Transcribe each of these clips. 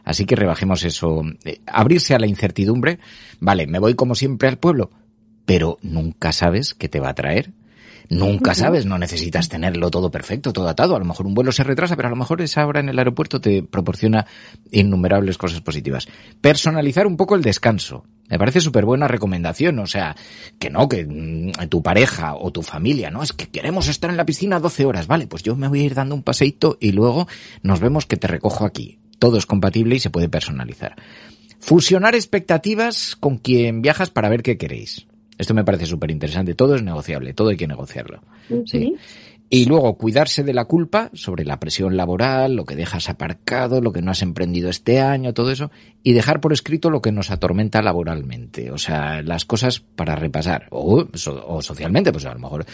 Así que rebajemos eso. Abrirse a la incertidumbre. Vale, me voy como siempre al pueblo, pero nunca sabes qué te va a traer. Nunca sabes, no necesitas tenerlo todo perfecto, todo atado. A lo mejor un vuelo se retrasa, pero a lo mejor esa hora en el aeropuerto te proporciona innumerables cosas positivas. Personalizar un poco el descanso. Me parece súper buena recomendación. O sea, que tu pareja o tu familia, no, es que queremos estar en la piscina 12 horas. Vale, pues yo me voy a ir dando un paseíto y luego nos vemos que te recojo aquí. Todo es compatible y se puede personalizar. Fusionar expectativas con quien viajas para ver qué queréis. Esto me parece súper interesante. Todo es negociable, todo hay que negociarlo. Sí. Y luego cuidarse de la culpa sobre la presión laboral, lo que dejas aparcado, lo que no has emprendido este año, todo eso, y dejar por escrito lo que nos atormenta laboralmente. O sea, las cosas para repasar. O socialmente, pues a lo mejor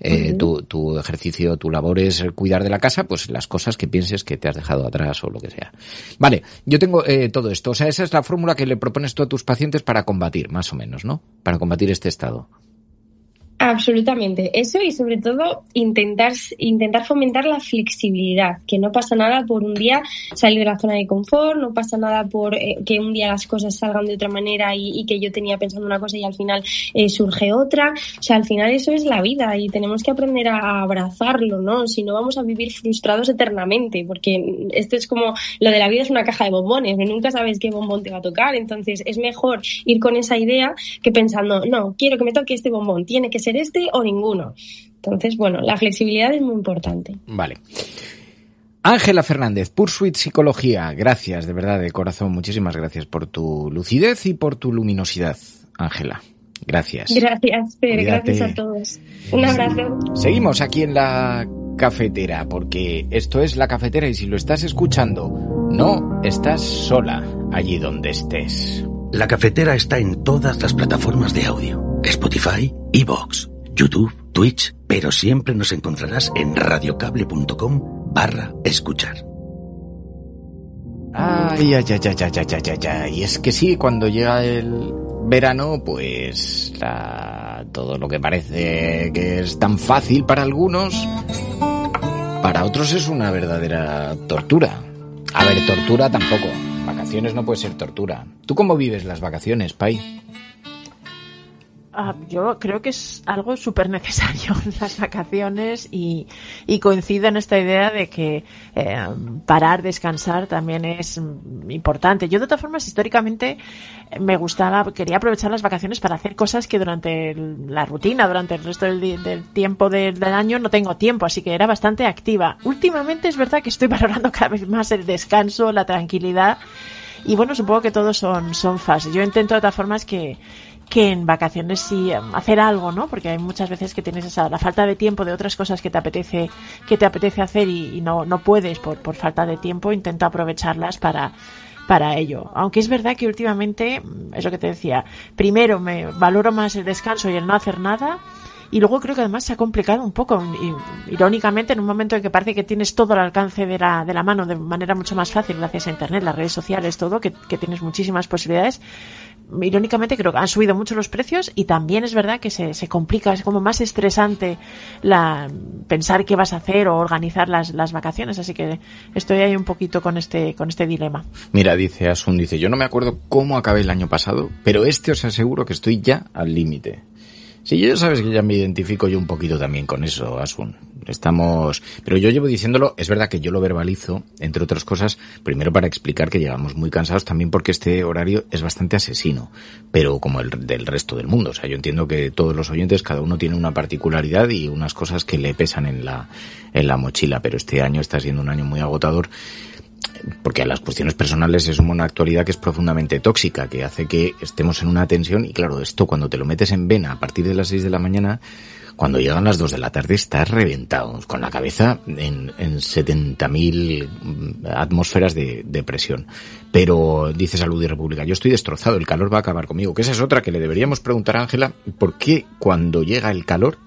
tu ejercicio, tu labor es cuidar de la casa, pues las cosas que pienses que te has dejado atrás o lo que sea. Vale, yo tengo todo esto. O sea, esa es la fórmula que le propones tú a tus pacientes para combatir, más o menos, ¿no? Para combatir este estado. Absolutamente. Eso y sobre todo intentar fomentar la flexibilidad, que no pasa nada por un día salir de la zona de confort, no pasa nada por que un día las cosas salgan de otra manera y que yo tenía pensando una cosa y al final surge otra. O sea, al final eso es la vida y tenemos que aprender a abrazarlo, ¿no? Si no vamos a vivir frustrados eternamente, porque esto es como lo de la vida es una caja de bombones, nunca sabes qué bombón te va a tocar, entonces es mejor ir con esa idea que pensando, no, quiero que me toque este bombón, tiene que ser este o ninguno. Entonces, bueno, la flexibilidad es muy importante. Vale. Ángela Fernández, Pursuit Psicología, gracias, de verdad, de corazón, muchísimas gracias por tu lucidez y por tu luminosidad, Ángela. Gracias. Gracias, Fer, Cuídate. gracias a todos. Un abrazo. Seguimos aquí en La Cafetera, porque esto es La Cafetera y si lo estás escuchando, no estás sola allí donde estés. La Cafetera está en todas las plataformas de audio. Spotify, iVoox, YouTube, Twitch, pero siempre nos encontrarás en radiocable.com/escuchar. Ay. Y es que sí, cuando llega el verano, pues todo lo que parece que es tan fácil para algunos, para otros es una verdadera tortura. A ver, tortura tampoco. Vacaciones no puede ser tortura. ¿Tú cómo vives las vacaciones, Pai? Yo creo que es algo súper necesario las vacaciones y coincido en esta idea de que parar, descansar también es importante. Yo de todas formas históricamente quería aprovechar las vacaciones para hacer cosas que durante la rutina, durante el resto del tiempo del año no tengo tiempo, así que era bastante activa. Últimamente es verdad que estoy valorando cada vez más el descanso, la tranquilidad y bueno, supongo que todos son fases. Yo intento de todas formas que en vacaciones sí hacer algo, ¿no? Porque hay muchas veces que tienes la falta de tiempo de otras cosas que te apetece hacer y no puedes por falta de tiempo. Intento aprovecharlas para ello. Aunque es verdad que últimamente, es lo que te decía, primero me valoro más el descanso y el no hacer nada. Y luego creo que además se ha complicado un poco, irónicamente, en un momento en que parece que tienes todo al alcance de la mano de manera mucho más fácil gracias a Internet, las redes sociales, todo, que tienes muchísimas posibilidades. Irónicamente creo que han subido mucho los precios y también es verdad que se complica, es como más estresante pensar qué vas a hacer o organizar las vacaciones, así que estoy ahí un poquito con este dilema. Mira, dice Asun, yo no me acuerdo cómo acabé el año pasado, pero os aseguro que estoy ya al límite. Sí, ya sabes que ya me identifico yo un poquito también con eso, Asun. Pero yo llevo diciéndolo, es verdad que yo lo verbalizo, entre otras cosas, primero para explicar que llegamos muy cansados, también porque este horario es bastante asesino, pero como el del resto del mundo. O sea, yo entiendo que todos los oyentes, cada uno tiene una particularidad y unas cosas que le pesan en la mochila, pero este año está siendo un año muy agotador, porque a las cuestiones personales se suma una actualidad que es profundamente tóxica, que hace que estemos en una tensión y claro, esto cuando te lo metes en vena a partir de las 6 de la mañana, cuando llegan las 2 de la tarde estás reventado, con la cabeza en 70.000 atmósferas de presión. Pero dice Salud y República, yo estoy destrozado, el calor va a acabar conmigo, que esa es otra que le deberíamos preguntar a Ángela, ¿por qué cuando llega el calor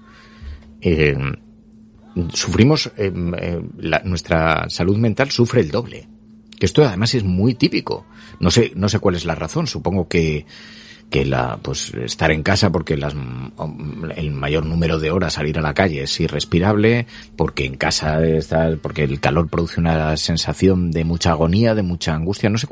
sufrimos, nuestra salud mental sufre el doble? Que esto además es muy típico. No sé cuál es la razón. Supongo que estar en casa porque el mayor número de horas salir a la calle es irrespirable, porque en casa porque el calor produce una sensación de mucha agonía, de mucha angustia. No sé